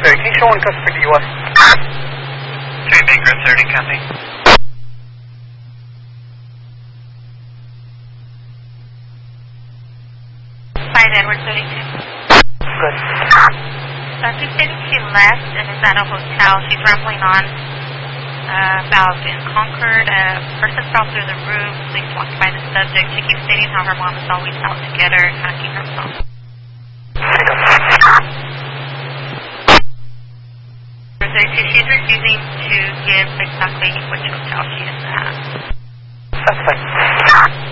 Sorry, can you show one customer to US? 3 Banker 30, copy. Edward 32. Good. She's stating she left and is at a hotel. She's rambling on about in Concord. A person fell through the roof. Police walked by the subject. She keeps stating how her mom is always out to get her and hacking her phone. She's refusing to give exactly which hotel she is at. That's fine.